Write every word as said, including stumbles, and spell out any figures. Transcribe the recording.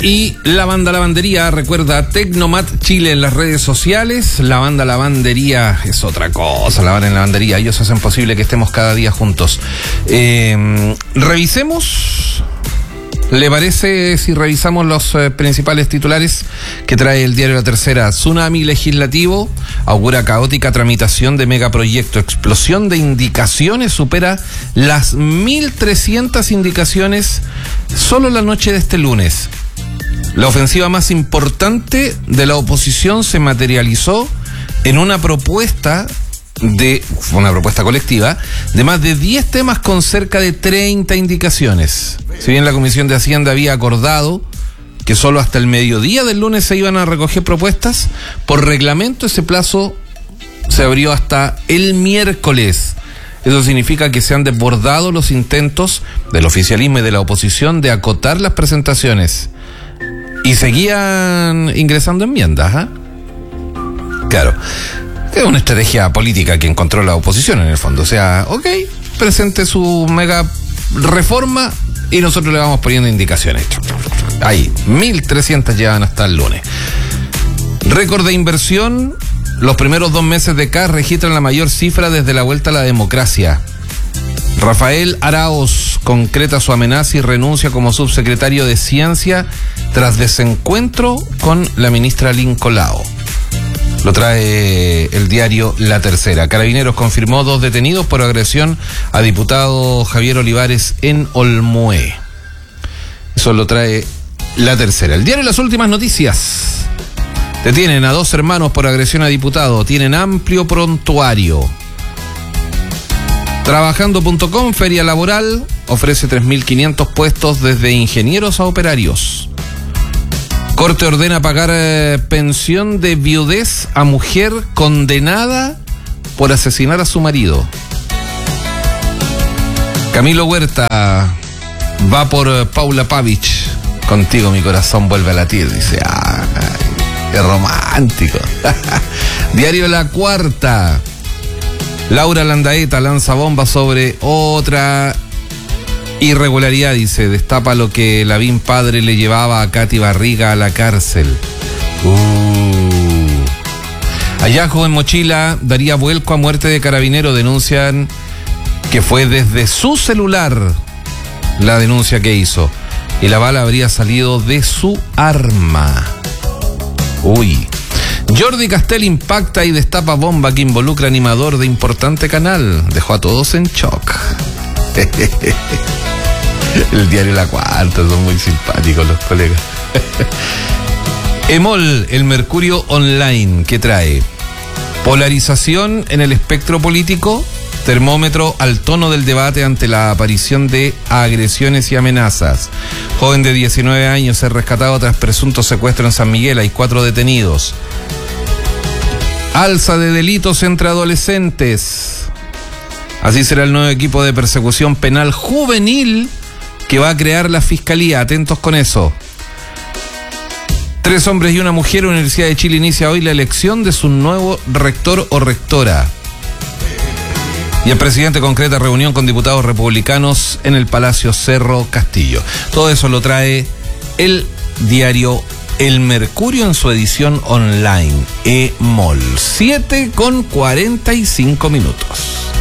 Y la banda Lavandería recuerda Tecnomat Chile en las redes sociales. La banda Lavandería es otra cosa, la banda en Lavandería. Ellos hacen posible que estemos cada día juntos. Eh, revisemos. ¿Le parece si revisamos los eh, principales titulares que trae el diario La Tercera? Tsunami legislativo, augura caótica tramitación de megaproyecto. Explosión de indicaciones supera las mil trescientas indicaciones solo la noche de este lunes. La ofensiva más importante de la oposición se materializó en una propuesta de una propuesta colectiva de más de diez temas con cerca de treinta indicaciones. Si bien la Comisión de Hacienda había acordado que solo hasta el mediodía del lunes se iban a recoger propuestas, por reglamento ese plazo se abrió hasta el miércoles. Eso significa que se han desbordado los intentos del oficialismo y de la oposición de acotar las presentaciones. Y seguían ingresando enmiendas, ¿eh? Claro. Es una estrategia política que encontró la oposición en el fondo. O sea, ok, presente su mega reforma y nosotros le vamos poniendo indicaciones. Ahí, mil trescientas llevan hasta el lunes. Récord de inversión. Los primeros dos meses de C A S registran la mayor cifra desde la vuelta a la democracia. Rafael Araoz concreta su amenaza y renuncia como subsecretario de Ciencia tras desencuentro con la ministra Lincolao. Lo trae el diario La Tercera. Carabineros confirmó dos detenidos por agresión a diputado Javier Olivares en Olmué. Eso lo trae La Tercera. El diario Las Últimas Noticias. Detienen a dos hermanos por agresión a diputado. Tienen amplio prontuario. Trabajando punto com, feria laboral, ofrece tres mil quinientos puestos desde ingenieros a operarios. Corte ordena pagar eh, pensión de viudez a mujer condenada por asesinar a su marido. Camilo Huerta va por eh, Paula Pavich. Contigo mi corazón vuelve a latir. Dice, ay, qué romántico. Diario La Cuarta. Laura Landaeta lanza bomba sobre otra irregularidad, dice, destapa lo que Lavín padre le llevaba a Katy Barriga a la cárcel. Uh. Hallazgo en mochila daría vuelco a muerte de carabinero. Denuncian que fue desde su celular la denuncia que hizo. Y la bala habría salido de su arma. Uy. Jordi Castell impacta y destapa bomba que involucra animador de importante canal. Dejó a todos en shock. El diario La Cuarta, son muy simpáticos los colegas. Emol, el Mercurio Online, ¿qué trae? Polarización en el espectro político, termómetro al tono del debate ante la aparición de agresiones y amenazas. Joven de diecinueve años es rescatado tras presunto secuestro en San Miguel, hay cuatro detenidos. Alza de delitos entre adolescentes. Así será el nuevo equipo de persecución penal juvenil que va a crear la Fiscalía. Atentos con eso. Tres hombres y una mujer. Universidad de Chile inicia hoy la elección de su nuevo rector o rectora. Y el presidente concreta reunión con diputados republicanos en el Palacio Cerro Castillo. Todo eso lo trae el diario El Mercurio en su edición online, Emol. siete con cuarenta y cinco minutos.